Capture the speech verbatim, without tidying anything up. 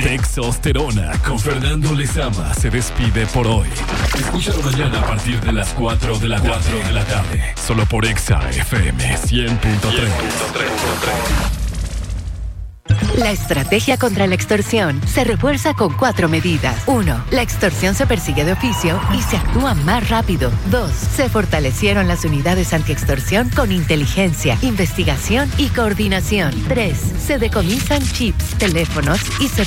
Texosterona con Fernando Lezama se despide por hoy. Escúchalo mañana a partir de las cuatro de la tarde. Solo por Exa F M cien punto tres. La estrategia contra la extorsión se refuerza con cuatro medidas. Uno, la extorsión se persigue de oficio y se actúa más rápido. Dos, se fortalecieron las unidades antiextorsión con inteligencia, investigación y coordinación. Tres, se decomisan chips, teléfonos y se